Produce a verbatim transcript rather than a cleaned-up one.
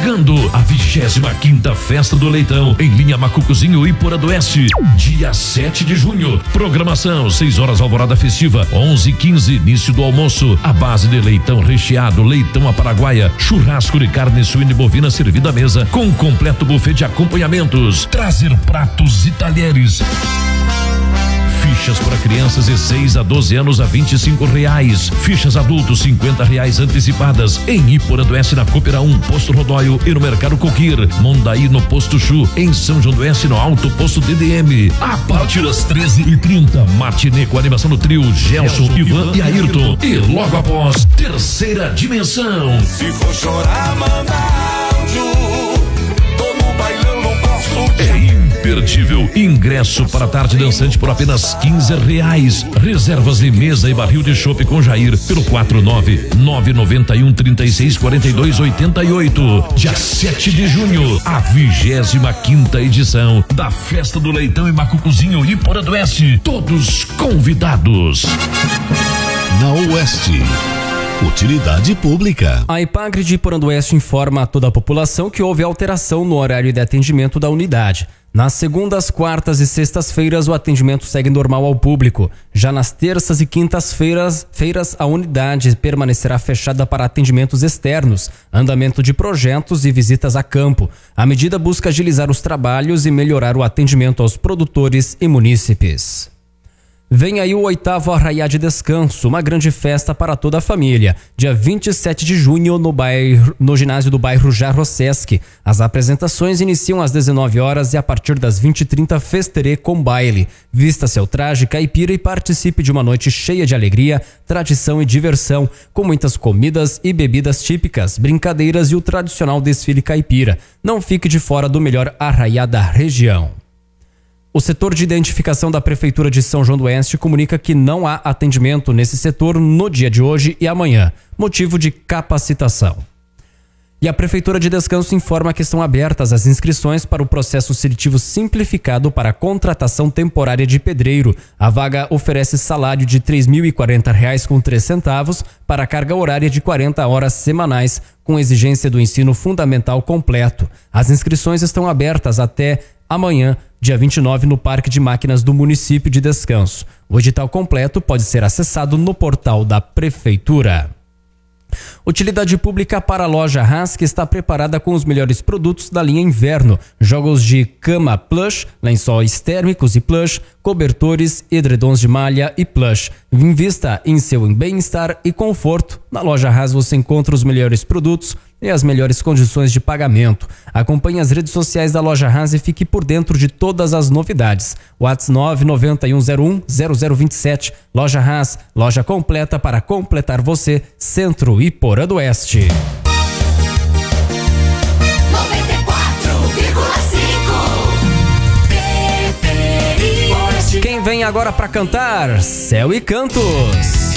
chegando a vigésima quinta Festa do Leitão em linha Macucuzinho Iporã do Oeste, dia sete de junho. Programação: seis horas alvorada festiva, onze e quinze início do almoço. A base de leitão recheado, leitão à paraguaia, churrasco de carne suína e bovina servida à mesa com um completo buffet de acompanhamentos. Trazer pratos e talheres. Fichas para crianças de seis a doze anos a vinte e cinco reais. Fichas adultos cinquenta reais antecipadas em Iporã do Oeste na Coopera um, Posto Rodóio e no Mercado Coquir. Mondaí no Posto Chu, em São João do Oeste no Alto Posto D D M. A partir das treze e trinta, matinê com animação do trio Gelson, Gelson Ivan, Ivan e Ayrton. E logo após, Terceira Dimensão. Se for chorar, manda áudio. Tô no bailão, não posso. É imperdível. Ingresso para a tarde dançante por apenas quinze reais. Reservas de mesa e barril de chopp com Jair pelo quatro nove nove nove um três seis quatro dois oito oito. Dia sete de junho, a vigésima quinta edição da Festa do Leitão em Macucuzinho Iporã do Oeste. Todos convidados. Na Oeste. Utilidade pública. A Ipagre de Iporã do Oeste informa a toda a população que houve alteração no horário de atendimento da unidade. Nas segundas, quartas e sextas-feiras, o atendimento segue normal ao público. Já nas terças e quintas-feiras, feiras, a unidade permanecerá fechada para atendimentos externos, andamento de projetos e visitas a campo. A medida busca agilizar os trabalhos e melhorar o atendimento aos produtores e munícipes. Vem aí o oitavo Arraiá de Descanso, uma grande festa para toda a família. Dia vinte e sete de junho no, bairro, no ginásio do bairro Jarrosesc. As apresentações iniciam às dezenove horas e a partir das vinte e trinta festerê com baile. Vista seu traje caipira e participe de uma noite cheia de alegria, tradição e diversão, com muitas comidas e bebidas típicas, brincadeiras e o tradicional desfile caipira. Não fique de fora do melhor arraiá da região. O setor de identificação da Prefeitura de São João do Oeste comunica que não há atendimento nesse setor no dia de hoje e amanhã, motivo de capacitação. E a Prefeitura de Descanso informa que estão abertas as inscrições para o processo seletivo simplificado para a contratação temporária de pedreiro. A vaga oferece salário de três mil e quarenta reais com três centavos para a carga horária de quarenta horas semanais, com exigência do ensino fundamental completo. As inscrições estão abertas até amanhã, dia vinte e nove, no Parque de Máquinas do município de Descanso. O edital completo pode ser acessado no portal da Prefeitura. Utilidade pública para a loja Haas, que está preparada com os melhores produtos da linha inverno. Jogos de cama plush, lençóis térmicos e plush, cobertores, edredons de malha e plush. Invista em seu bem-estar e conforto. Na loja Haas você encontra os melhores produtos e as melhores condições de pagamento. Acompanhe as redes sociais da loja Haas e fique por dentro de todas as novidades. WhatsApp nove nove um zero um zero zero dois sete. Loja Haas, loja completa para completar você. Centro Iporã do Oeste. noventa e quatro vírgula cinco. Quem vem agora para cantar? Céu e Cantos.